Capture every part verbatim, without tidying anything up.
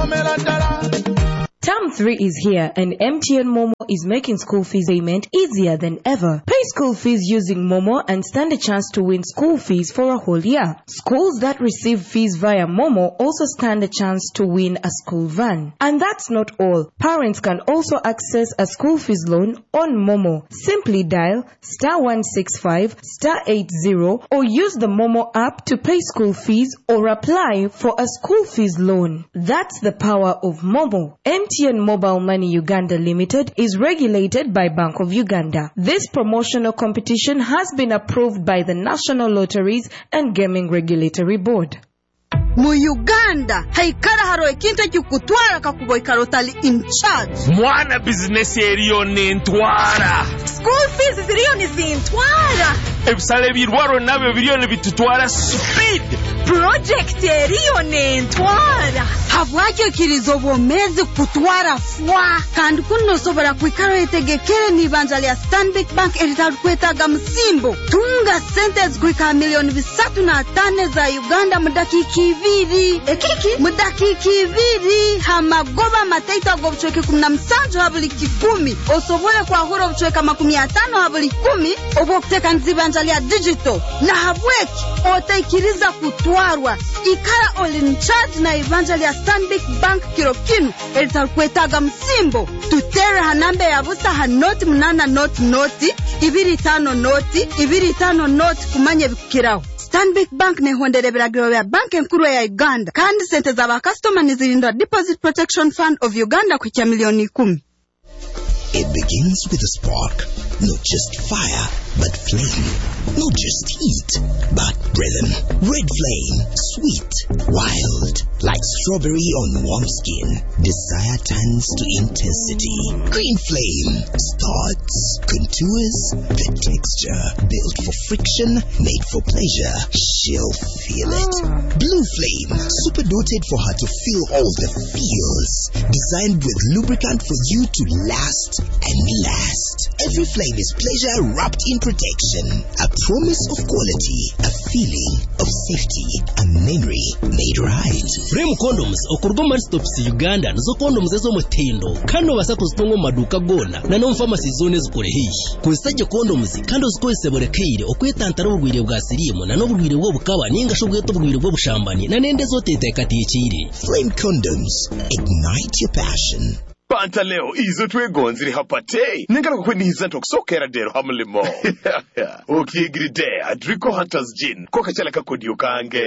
Term three is here and M T N Momo is making school fees payment easier than ever. Pay school fees using Momo and stand a chance to win school fees for a whole year. Schools that receive fees via Momo also stand a chance to win a school van. And that's not all. Parents can also access a school fees loan on Momo. Simply dial star one six five star eight zero or use the Momo app to pay school fees or apply for a school fees loan. That's the power of Momo. M T N Mobile Money Uganda Limited is regulated by Bank of Uganda. This promotional competition has been approved by the National Lotteries and Gaming Regulatory Board. Mu Uganda haikara haro ekintu ekikutwara kakuba ikarotali in charge. Mwana business eriyo nentwara. School fees ziriyo nizintwara. Ebisale birwaro nabyo biriyo nibitutwara speed. Project eriyo nentwara. Habwakyo kirizo bomezi kutwara fwa. Kandi kuno sobora kwikaro etegekere nibanja lya Stanbic Bank eritakwetaga msimbo. Tunga sentes kwika milioni bisatu na tane za Uganda mudakiki viri. Ekiki? Mudakiki viri. Hamagoba mateita gobchweke kumna msanjo habuli kikumi. Osobole kwa huro obchweka makumi atano habuli kumi. Obo kuteka nzibanja lya digital. Na habweki otaikiriza kutwarwa. Ikara all in charge na ibanja lya Stanbic Bank kirokinu eritakwetaga msimbo. Tutere hanambe ya busa hanoti mnana noti noti. Ibiri tano noti. Ibiri tano noti kumanye bikirao. Stanbic Bank ne hondere biragiro ya bank enkuru ya Uganda. Kandi sente za ba customer nizirinda Deposit Protection Fund of Uganda kwa milioni kumi. It begins with a spark, not just fire, but flame. Not just heat, but rhythm. Red flame, sweet, wild, like strawberry on warm skin. Desire turns to intensity. Green flame starts, contours, the texture. Built for friction, made for pleasure. She'll feel it. Blue flame, super doted for her to feel all the feels. Designed with lubricant for you to last and last. Every flame is pleasure wrapped in protection. A promise of quality, a feeling of safety, a memory made right. Frame condoms okurwa man stops Uganda nazo condoms ezo mutendo kano basakuzitongo maduka gona na no pharmacy zone zikore hishi kuzitajye condoms kando zikoseborekaire okwetantara ubugwire bwa sirimu na no bugwire bwo bukaba ninga shobweto bugwire bwo bushambani na nende zote tekatiyekire. Flame condoms, ignite your passion. Panta leo izo twegonziri hapate ningana kwe niza toksokera dero hamlimo ukigride Adrico Hunters Gin koka chala kakodiyo kange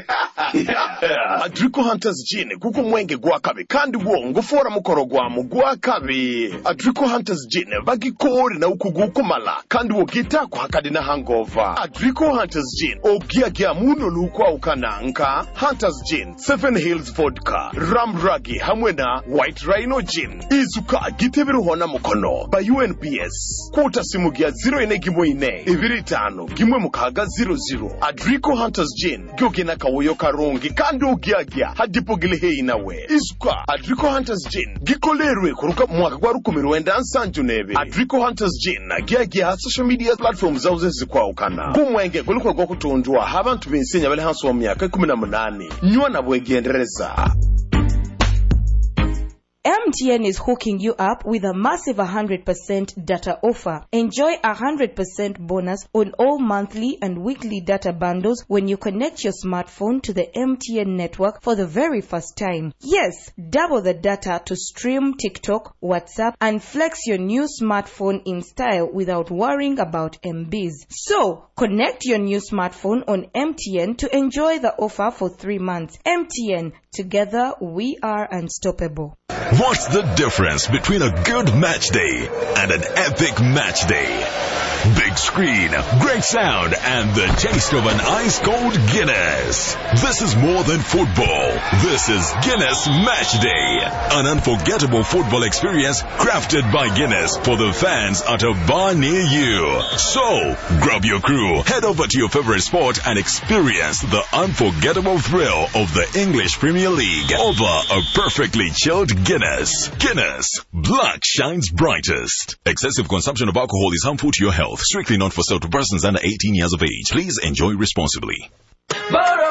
Adrico Hunters Gin kuko mwenge gwa kabe kandi wo ngufora mukoro gwa mugwa kabe Adrico Hunters Gin bagikori na ukugukumala kandi wo gita kwa hakadi na hangover. Adrico Hunters Gin ogia gia muno lukwa ukananka. Hunters Gin, Seven Hills Vodka, Ram Ragi hamwena White Rhino Gin Izuka giteberu hona mukono ba U N P S Kota simugia zero ine gimwe ine Ibiri tano gimwe mukaga zero zero. Adrico Hunters Gin Gyogena kawoyo karongi kandi ugiagia hadipo gilehe inawe. Izuka Adrico Hunters Gin Gikolerwe kuruka mwaka kwa rukumiruenda ansanju nebe. Adrico Hunters Gin na giagia social media platforms zauze zikwa ukana kumwenge kulukwa kwa kutundua habantu binsenya bale hansu wa miaka kumi na munani nyua na bwegendereza. M T N is hooking you up with a massive one hundred percent data offer. Enjoy a one hundred percent bonus on all monthly and weekly data bundles when you connect your smartphone to the M T N network for the very first time. Yes, double the data to stream TikTok, WhatsApp, and flex your new smartphone in style without worrying about M Bs. So, connect your new smartphone on M T N to enjoy the offer for three months. M T N, together we are unstoppable. What's the difference between a good match day and an epic match day? Big screen, great sound, and the taste of an ice-cold Guinness. This is more than football. This is Guinness Match Day. An unforgettable football experience crafted by Guinness for the fans at a bar near you. So, grab your crew, head over to your favorite sport and experience the unforgettable thrill of the English Premier League over a perfectly chilled Guinness. Guinness, black shines brightest. Excessive consumption of alcohol is harmful to your health. Strictly not for sale to persons under eighteen years of age. Please enjoy responsibly.